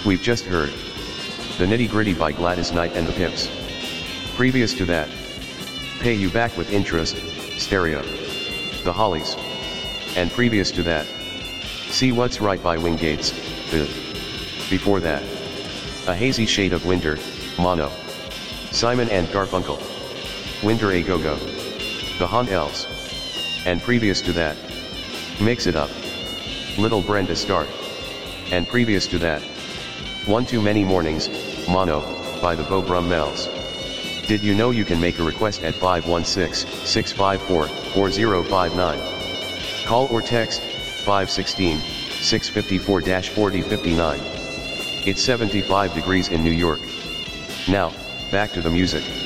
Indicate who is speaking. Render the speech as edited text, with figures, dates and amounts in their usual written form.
Speaker 1: We've just heard The Nitty Gritty by Gladys Knight and the Pips. Previous to that, Pay You Back with Interest, Stereo, The Hollies. And previous to that, See What's Right by Wingates, The. Before that, A Hazy Shade of Winter, Mono, Simon and Garfunkel, Winter A Go-Go, The Haunt Elves. And previous to that, Mix It Up, Little Brenda Starr. And previous to that, One Too Many Mornings, Mono, by the Beau Brummels. Did you know you can make a request at 516-654-4059? Call or text 516-654-4059. It's 75 degrees in New York. Now, back to the music.